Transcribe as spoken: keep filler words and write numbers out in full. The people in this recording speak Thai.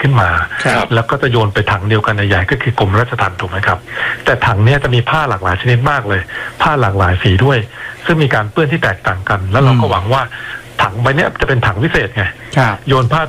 ขึ้นมาแล้วก็จะโยนไปถังเดียวกันใหญ่ก็คือกรมราชทัณฑ์ถูกไหมครับแต่ถังเนี้ยจะมีผ้าหลากหลายชนิดมากเลยผ้าหลากหลายสีด้วยซึ่งมีการเปื้อนที่แตกต่างกันแล้วเราก็หวังว่าถังใบนี้จะเป็นถังพิเศษไงโยนผ้า